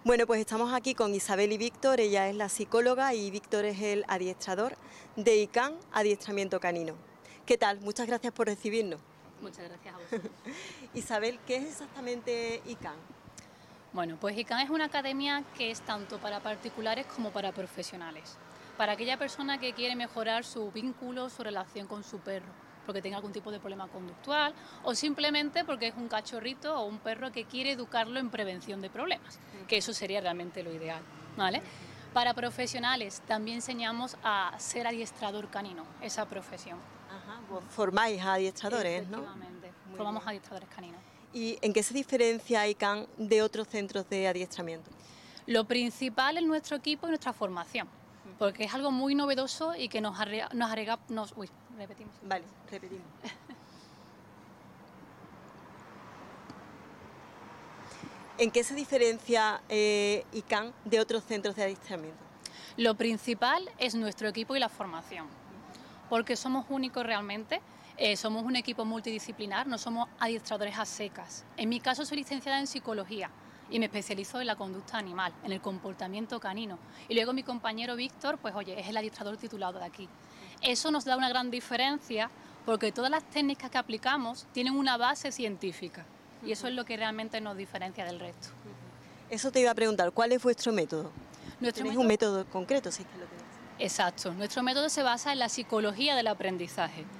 Bueno, pues estamos aquí con Isabel y Víctor, ella es la psicóloga y Víctor es el adiestrador de ICANN Adiestramiento Canino. ¿Qué tal? Muchas gracias por recibirnos. Muchas gracias a vosotros. Isabel, ¿qué es exactamente ICANN? Bueno, pues ICANN es una academia que es tanto para particulares como para profesionales. Para aquella persona que quiere mejorar su vínculo, su relación con su perro, porque tenga algún tipo de problema conductual o simplemente porque es un cachorrito o un perro que quiere educarlo en prevención de problemas, que eso sería realmente lo ideal, ¿vale? Para profesionales también enseñamos a ser adiestrador canino, esa profesión. Ajá, vos formáis a adiestradores, ¿no? Efectivamente, Muy formamos bien. adiestradores caninos. ¿Y en qué se diferencia ICANN de otros centros de adiestramiento? Lo principal es nuestro equipo y nuestra formación, porque es algo muy novedoso y que repetimos. Vale, repetimos. ¿En qué se diferencia ICANN de otros centros de adiestramiento? Lo principal es nuestro equipo y la formación, porque somos únicos realmente, somos un equipo multidisciplinar, no somos adiestradores a secas. En mi caso soy licenciada en psicología y me especializo en la conducta animal, en el comportamiento canino. Y luego mi compañero Víctor, pues oye, es el adiestrador titulado de aquí. Eso nos da una gran diferencia porque todas las técnicas que aplicamos tienen una base científica y eso es lo que realmente nos diferencia del resto. Eso te iba a preguntar, ¿cuál es vuestro método? ¿Tenéis un método concreto? Si es que lo tenéis. Exacto, nuestro método se basa en la psicología del aprendizaje.